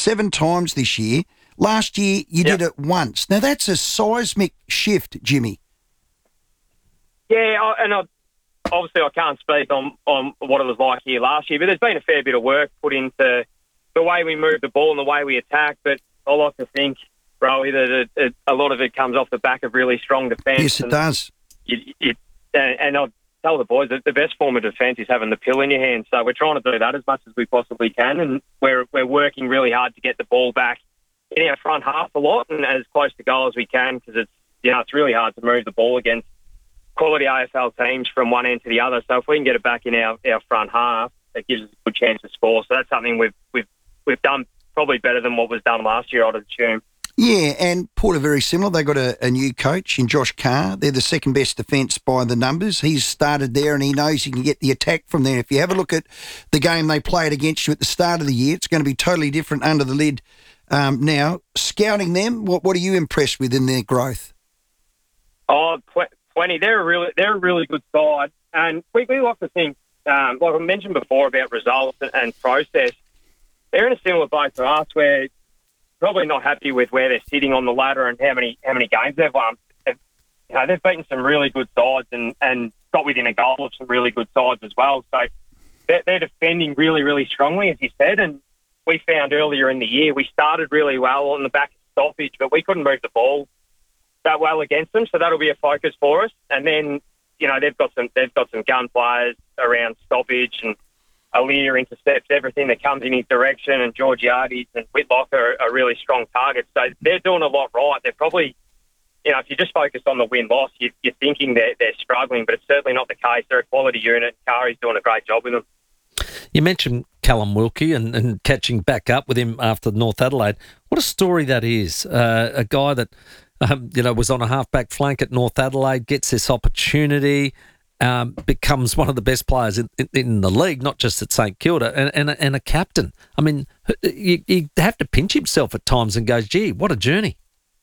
7 times this year. Last year, you did it once. Now, that's a seismic shift, Jimmy. Yeah, obviously I can't speak on what it was like here last year, but there's been a fair bit of work put into the way we move the ball and the way we attack. But I like to think, Rowie, that a lot of it comes off the back of really strong defence. Yes, it does. And I'll tell the boys that the best form of defence is having the pill in your hand. So we're trying to do that as much as we possibly can, and we're working really hard to get the ball back in our front half a lot and as close to goal as we can, because it's really hard to move the ball against quality AFL teams from one end to the other. So if we can get it back in our front half, it gives us a good chance to score. So that's something we've done probably better than what was done last year, I'd assume. Yeah, and Port are very similar. They've got a new coach in Josh Carr. They're the second best defence by the numbers. He's started there and he knows he can get the attack from there. If you have a look at the game they played against you at the start of the year, it's going to be totally different under the lid now. Scouting them, what are you impressed with in their growth? Oh, plenty. They're a really good side. And we like to think, like I mentioned before about results and process, they're in a similar boat to us where probably not happy with where they're sitting on the ladder and how many games they've won. They've beaten some really good sides and got within a goal of some really good sides as well. So they're defending really, really strongly, as you said. And we found earlier in the year we started really well on the back of stoppage, but we couldn't move the ball that well against them. So that'll be a focus for us. And then they've got some gun players around stoppage, and Aaliyah intercepts everything that comes in his direction, and Georgiades and Whitlock are really strong targets. So they're doing a lot right. They're probably, if you just focus on the win-loss, you're thinking they're struggling, but it's certainly not the case. They're a quality unit. Kari's doing a great job with them. You mentioned Callum Wilkie and catching back up with him after North Adelaide. What a story that is. A guy that, was on a half-back flank at North Adelaide, gets this opportunity, becomes one of the best players in the league, not just at St Kilda, and a captain. I mean, you have to pinch himself at times and go, gee, what a journey.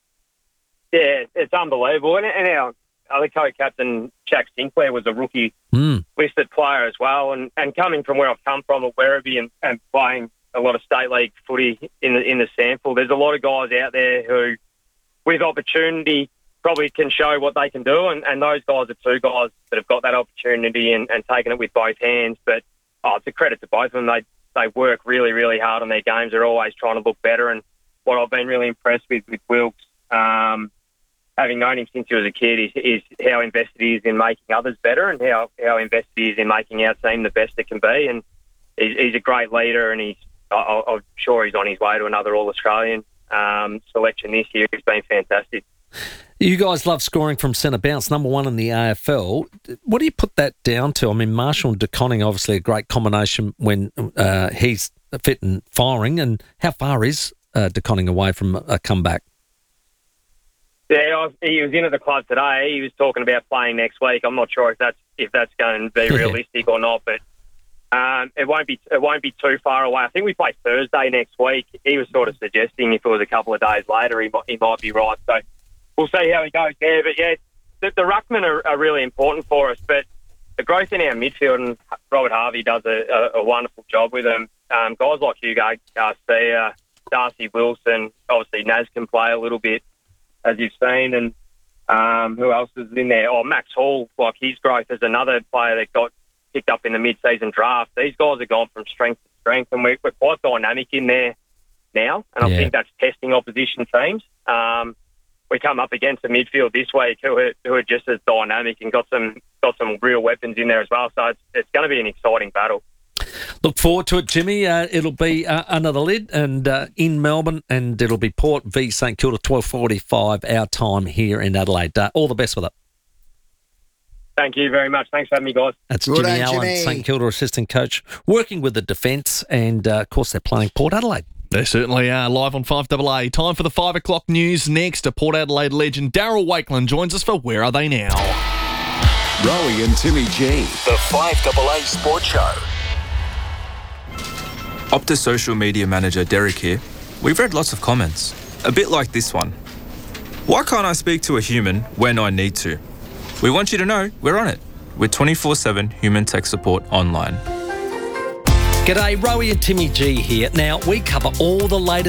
Yeah, it's unbelievable. And our other co-captain, Jack Sinclair, was a rookie listed player as well. And coming from where I've come from at Werribee and playing a lot of state league footy in the sample, there's a lot of guys out there who, with opportunity, probably can show what they can do, and those guys are two guys that have got that opportunity and taken it with both hands. But it's a credit to both of them. They work really, really hard on their games. They're always trying to look better. And what I've been really impressed with Wilkes, having known him since he was a kid, is how invested he is in making others better, and how invested he is in making our team the best it can be. And he's a great leader, and I'm sure he's on his way to another All-Australian selection this year. He's been fantastic. You guys love scoring from centre bounce, number one in the AFL. What do you put that down to? I mean, Marshall and De Koning, obviously a great combination when he's fit and firing. And how far is De Koning away from a comeback? Yeah, he was in at the club today. He was talking about playing next week. I'm not sure if that's going to be realistic or not, but it won't be too far away. I think we play Thursday next week. He was sort of suggesting if it was a couple of days later, he might be right. So we'll see how he goes there. But yeah, the ruckmen are really important for us. But the growth in our midfield, and Robert Harvey does a wonderful job with them. Guys like Hugo Garcia, Darcy Wilson, obviously Naz can play a little bit, as you've seen. And who else is in there? Oh, Max Hall, like his growth as another player that got picked up in the mid-season draft. These guys have gone from strength to strength, and we're quite dynamic in there now. And I think that's testing opposition teams. We come up against the midfield this week who are just as dynamic and got some real weapons in there as well. So it's going to be an exciting battle. Look forward to it, Jimmy. It'll be under the lid and in Melbourne, and it'll be Port v St Kilda, 12:45 our time here in Adelaide. All the best with it. Thank you very much. Thanks for having me, guys. That's Jimmy Allen, St Kilda assistant coach, working with the defence, and of course they're playing Port Adelaide. They certainly are. Live on 5AA. Time for the 5 o'clock news. Next, a Port Adelaide legend, Daryl Wakeland, joins us for Where Are They Now? Rowie and Timmy G. The 5AA Sports Show. Optus social media manager Derek here. We've read lots of comments, a bit like this one. Why can't I speak to a human when I need to? We want you to know we're on it. We're 24/7 human tech support online. G'day, Rowie and Timmy G here. Now, we cover all the latest